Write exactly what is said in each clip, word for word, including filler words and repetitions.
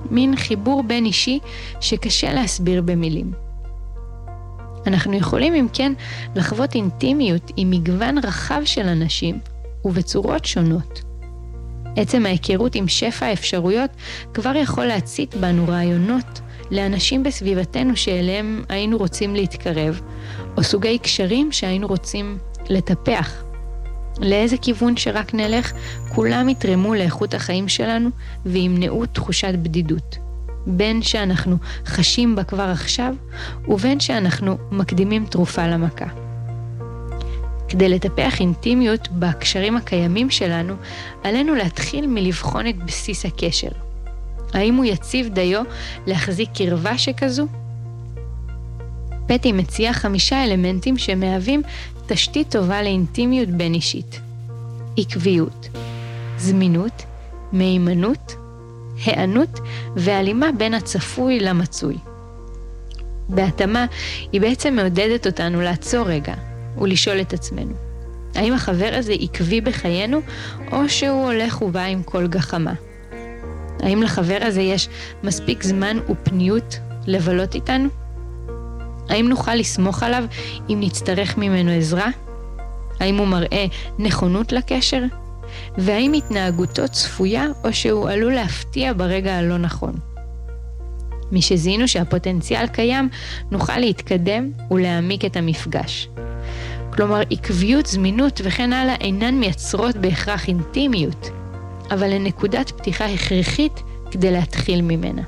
מין חיבור בין אישי שקשה להסביר במילים. אנחנו יכולים אם כן לחוות אינטימיות עם מגוון רחב של אנשים ובצורות שונות. עצם ההיכרות עם שפע האפשרויות כבר יכול להצית בנו רעיונות לאנשים בסביבתנו שאליהם היינו רוצים להתקרב, או סוגי קשרים שהיינו רוצים לטפח. לאיזה כיוון שרק נלך, כולם יתרמו לאיכות החיים שלנו וימנעו תחושת בדידות. בין שאנחנו חשים בה כבר עכשיו, ובין שאנחנו מקדימים תרופה למכה. כדי לטפח אינטימיות בקשרים הקיימים שלנו, עלינו להתחיל מלבחון את בסיס הקשר. האם הוא יציב דיו להחזיק קרבה שכזו? פטי מציע חמישה אלמנטים שמהווים תשתית טובה לאינטימיות בין אישית. עקביות, זמינות, מהימנות, הענות והלימה בין הצפוי למצוי. בהתאמה, היא בעצם מעודדת אותנו לעצור רגע ולשאול את עצמנו, האם החבר הזה עקבי בחיינו או שהוא הולך ובא עם כל גחמה? האם לחבר הזה יש מספיק זמן ופניות לבלות איתנו? האם נוכל לסמוך עליו אם נצטרך ממנו עזרה? האם הוא מראה נכונות לקשר? והאם התנהגותו צפויה או שהוא עלול להפתיע ברגע הלא נכון? משזינו שהפוטנציאל קיים, נוכל להתקדם ולהעמיק את המפגש. כלומר, עקביות, זמינות וכן הלאה אינן מייצרות בהכרח אינטימיות, אבל הן נקודת פתיחה הכרחית כדי להתחיל ממנה.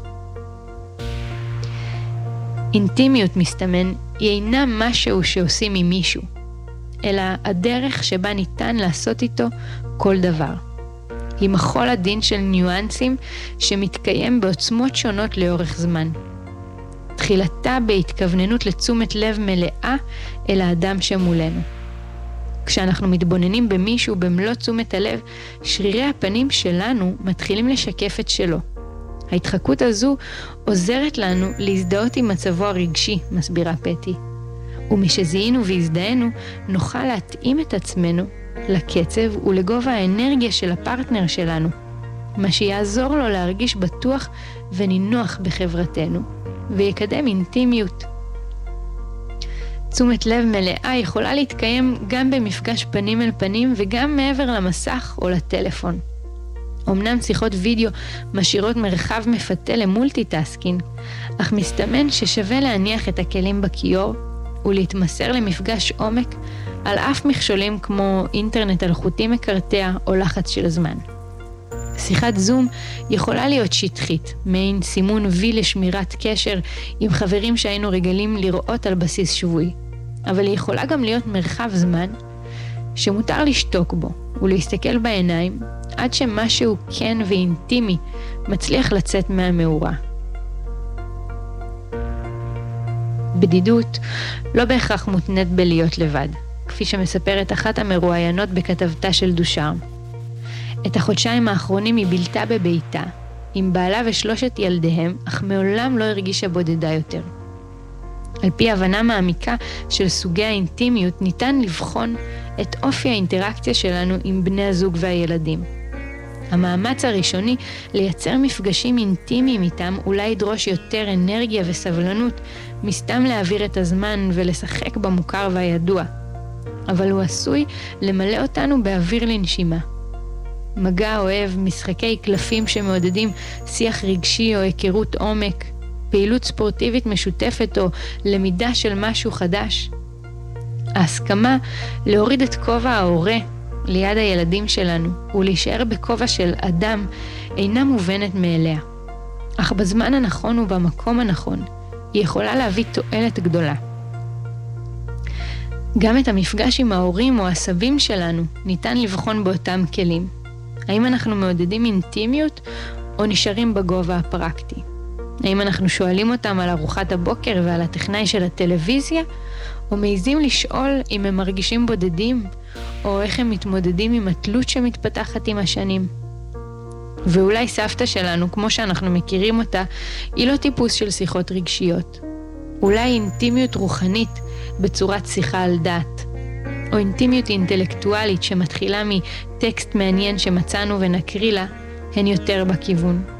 אינטימיות, מסתמן, היא אינה משהו שעושים עם מישהו, אלא הדרך שבה ניתן לעשות איתו כל דבר. היא מחול הדין של ניואנסים שמתקיים בעוצמות שונות לאורך זמן. תחילתה בהתכווננות לתשומת לב מלאה אל האדם שמולנו. כשאנחנו מתבוננים במישהו במלוא תשומת הלב, שרירי הפנים שלנו מתחילים לשקף את שלו. ההתחקות הזו עוזרת לנו להזדהות עם מצבו הרגשי, מסבירה פטי. ומשזיהינו והזדהינו, נוכל להתאים את עצמנו לקצב ולגובה האנרגיה של הפרטנר שלנו, מה שיעזור לו להרגיש בטוח ונינוח בחברתנו, ויקדם אינטימיות. תשומת לב מלאה יכולה להתקיים גם במפגש פנים אל פנים וגם מעבר למסך או לטלפון. אמנם שיחות וידאו משאירות מרחב מפתה למולטיטאסקינג, אך מסתמן ששווה להניח את הכלים בכיור ולהתמסר למפגש עומק על אף מכשולים כמו אינטרנט אלחוטי מקרטע או לחץ של זמן. שיחת זום יכולה להיות שטחית, מעין סימון וי לשמירת קשר עם חברים שהיינו רגילים לראות על בסיס שבועי, אבל היא יכולה גם להיות מרחב זמן שמותר לשתוק בו ולהסתכל בעיניים עד שמשהו כן ואינטימי מצליח לצאת מהמאורה. בדידות לא בהכרח מותנית בלהיות לבד, כפי שמספרת אחת המרואיינות בכתבתה של דושארם. את החודשיים האחרונים היא בילתה בביתה, עם בעלה ושלושת ילדיהם, אך מעולם לא הרגישה בודדה יותר. על פי הבנה מעמיקה של סוגי האינטימיות, ניתן לבחון את אופי האינטראקציה שלנו עם בני הזוג והילדים. המאמץ הראשוני לייצר מפגשים אינטימיים איתם אולי ידרוש יותר אנרגיה וסבלנות, מסתם להעביר את הזמן ולשחק במוכר והידוע. אבל הוא עשוי למלא אותנו באוויר לנשימה. מגע אוהב, משחקי קלפים שמעודדים שיח רגשי או היכרות עומק, פעילות ספורטיבית משותפת או למידה של משהו חדש. ההסכמה להוריד את כובע ההורה ליד הילדים שלנו ולהישאר בכובע של אדם אינה מובנת מאליה. אך בזמן הנכון ובמקום הנכון היא יכולה להביא תועלת גדולה. גם את המפגש עם ההורים או הסבים שלנו ניתן לבחון באותם כלים. האם אנחנו מעודדים אינטימיות או נשארים בגובה הפרקטי? האם אנחנו שואלים אותם על ארוחת הבוקר ועל הטכנאי של הטלוויזיה, או מעיזים לשאול אם הם מרגישים בודדים, או איך הם מתמודדים עם התלות שמתפתחת עם השנים? ואולי סבתא שלנו, כמו שאנחנו מכירים אותה, היא לא טיפוס של שיחות רגשיות. אולי אינטימיות רוחנית בצורת שיחה על דעת, או אינטימיות אינטלקטואלית שמתחילה מטקסט מעניין שמצאנו ונקריא לה, הן יותר בכיוון.